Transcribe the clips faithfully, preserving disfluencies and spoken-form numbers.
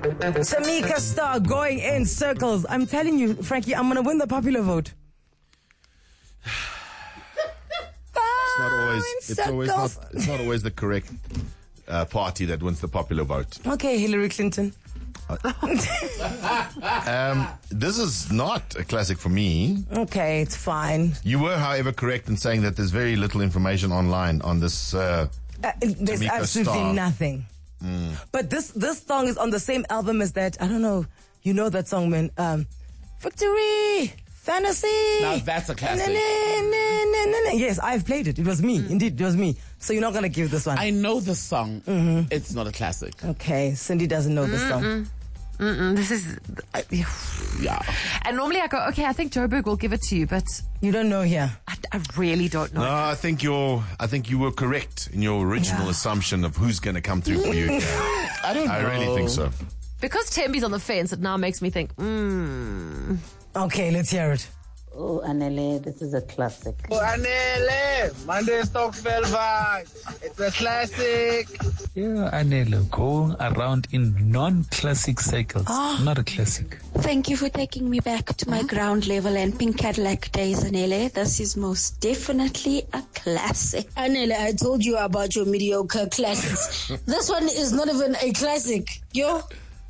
Tamika Star going in circles. I'm telling you, Frankie, I'm going to win the popular vote. It's not always. It's always not. It's not always the correct uh, party that wins the popular vote. Okay, Hillary Clinton. um, this is not a classic for me. Okay, it's fine. You were, however, correct in saying that there's very little information online on this. Uh, uh, there's Tamika absolutely Star. nothing. Mm. But this this song is on the same album as that. I don't know. You know that song, man. Um, Victory. Fantasy. Now that's a classic. Na, na, na, na, na. Yes, I've played it. It was me. Mm. Indeed, it was me. So you're not going to give this one. I know the song. Mm-hmm. It's not a classic. Okay, Cindy doesn't know this song. Mm-mm. Mm-mm. This is... Uh, yeah. And normally I go, okay, I think Joburg will give it to you, but... You don't know here. I, I really don't know. No, I think you're. I think you were correct in your original Yeah. assumption of who's going to come through for you. I don't know. I really think so. Because Tembi's on the fence, it now makes me think, hmm... Okay, let's hear it. Oh, Anele, this is a classic. Oh, Anele, Monday Stockfell vibe. It's a classic. Yeah, Anele, going around in non-classic cycles. Ah. Not a classic. Thank you for taking me back to my ground level and Pink Cadillac days, Anele. This is most definitely a classic. Anele, I told you about your mediocre classics. This one is not even a classic. Yo.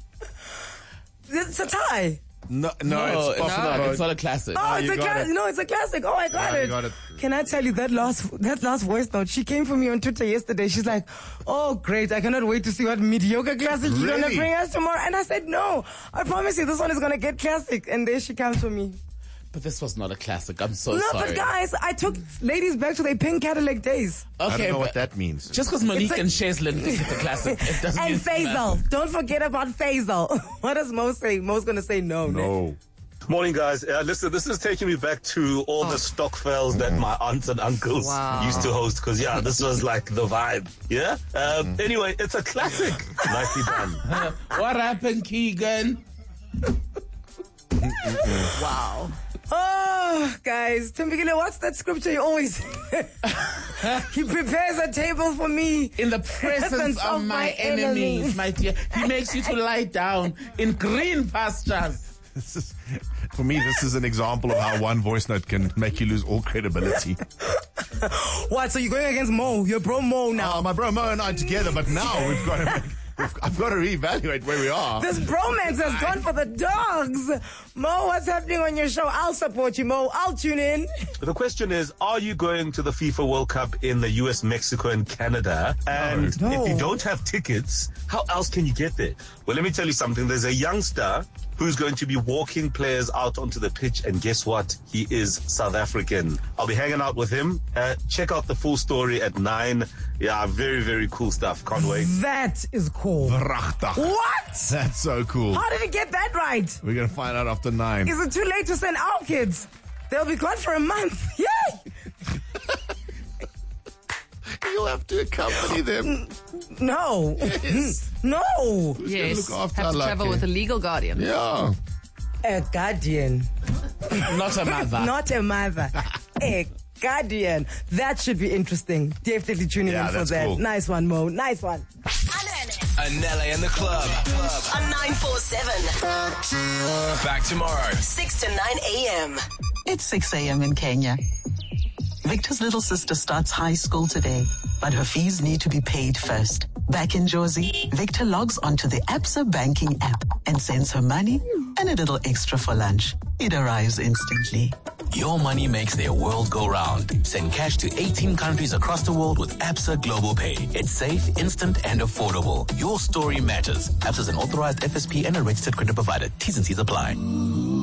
It's a tie. No, no, No, it's, it's popular not. vote. It's not a classic. Oh, it's you a got classic. it. No, it's a classic. Oh, I got Yeah, it. you got it. Can I tell you that last that last voice note? She came for me on Twitter yesterday. She's like, "Oh, great! I cannot wait to see what mediocre classic you're gonna Really? bring us tomorrow." And I said, "No, I promise you, this one is gonna get classic." And there she comes for me. But this was not a classic. I'm so no, sorry. but guys, I took ladies back to their Pink Cadillac days. I Okay, don't know but what that means. just because Monique It's a- and Shazlin think it's a classic, it doesn't mean And it's a classic. Faisal, don't forget about Faisal. What does Mo say? Mo's gonna say no. No. Morning, guys. Uh, listen, this is taking me back to all the Stockfells that my aunts and uncles Wow. used to host. Because, yeah, this was like the vibe. Yeah? Um, Anyway, it's a classic. Nicely done. What happened, Keegan? Wow. Oh, guys, Timbukile, what's that scripture you always? He prepares a table for me In the presence of my enemies, my dear. He makes you to lie down in green pastures. This is, for me, this is an example of how one voice note can make you lose all credibility. What? So you're going against Mo? You're pro Mo now. Oh, my bro Mo and I together, but now we've got to make, we've, I've got to reevaluate where we are. This bromance has gone for the dogs. Mo, what's happening on your show? I'll support you, Mo. I'll tune in. The question is, are you going to the FIFA World Cup in the U S, Mexico, and Canada? And No. if you don't have tickets, how else can you get there? Well, let me tell you something. There's a youngster who's going to be walking players out onto the pitch, and guess what? He is South African. I'll be hanging out with him. Uh, check out the full story at nine. Yeah, very, very cool stuff. Can't wait. That is cool. Vrachtig. What? That's so cool. How did he get that right? We're going to find out after nine. Is it too late to send our kids? They'll be gone for a month. Yay! You'll have to accompany them. No. Yes. No. Yes. look after Have to our travel lucky? with a legal guardian. Yeah. A guardian. Not a mother. Not a mother. A guardian. That should be interesting. Definitely tuning Yeah, in for that's that. cool. Nice one, Mo. Nice one. Anele and the club. On nine four seven. Back tomorrow. six to nine a.m. It's six a.m. in Kenya. Victor's little sister starts high school today, but her fees need to be paid first. Back in Jozi, Victor logs onto the Absa banking app and sends her money and a little extra for lunch. It arrives instantly. Your money makes their world go round. Send cash to eighteen countries across the world with Absa Global Pay. It's safe, instant, and affordable. Your story matters. Absa is an authorized F S P and a registered credit provider. T's and C's apply.